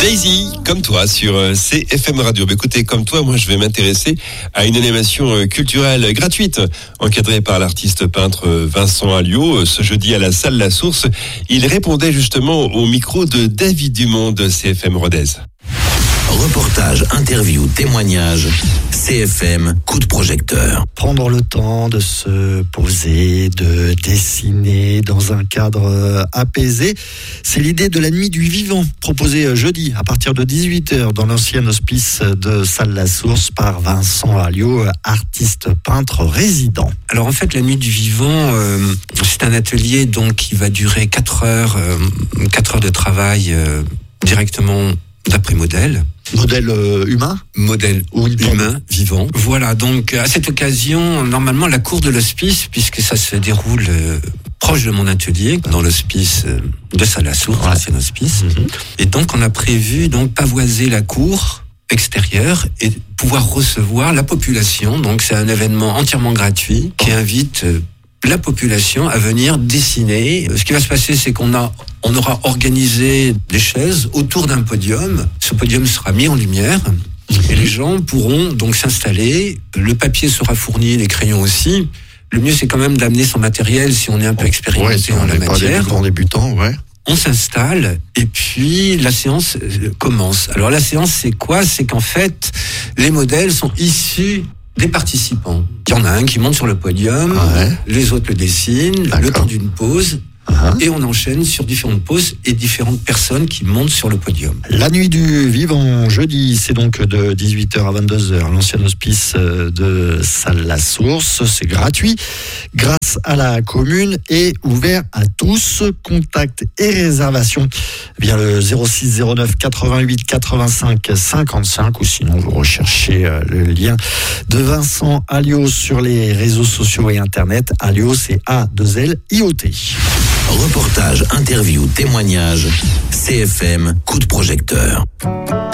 Daisy, comme toi, sur CFM Radio. Écoutez, comme toi, moi, je vais m'intéresser à une animation culturelle gratuite, encadrée par l'artiste peintre Vincent Alliot. Ce jeudi à la salle La Source, il répondait justement au micro de David Dumont de CFM Rodez. Reportage, interview, témoignage, CFM, coup de projecteur. Prendre le temps de se poser, de dessiner dans un cadre apaisé, c'est l'idée de la nuit du vivant, proposée jeudi à partir de 18h dans l'ancien hospice de Salle La Source par Vincent Alliot, artiste peintre résident. Alors en fait, la nuit du vivant, c'est un atelier donc qui va durer 4 heures de travail directement d'après modèle. Modèle humain ? Modèle humain, vivant. Voilà, donc à cette occasion, normalement, la cour de l'hospice, puisque ça se déroule proche de mon atelier, dans l'hospice de Salle La Source, l'ancien hospice. Et donc, on a prévu pavoiser la cour extérieure et pouvoir recevoir la population. Donc, c'est un événement entièrement gratuit qui invite la population à venir dessiner. Ce qui va se passer, c'est qu'on aura organisé des chaises autour d'un podium. Ce podium sera mis en lumière et les gens pourront donc s'installer. Le papier sera fourni, les crayons aussi. Le mieux, c'est quand même d'amener son matériel si on est un peu expérimenté en la matière. Débutant, On s'installe et puis la séance commence. Alors la séance, c'est quoi ? C'est qu'en fait, les modèles sont issus des participants. Il y en a un qui monte sur le podium, les autres le dessinent, le temps d'une pause, et on enchaîne sur différentes pauses et différentes personnes qui montent sur le podium. La nuit du vivant, jeudi, c'est donc de 18h à 22h, l'ancien hospice de Salle La Source. C'est gratuit, grâce à la commune et ouvert à tous. Contact et réservation via le 06 09 88 85 55 ou sinon vous recherchez le lien de Vincent Alliot sur les réseaux sociaux et internet. Alliot, c'est A2L-I-O-T. Reportage, interview, témoignage, CFM, coup de projecteur.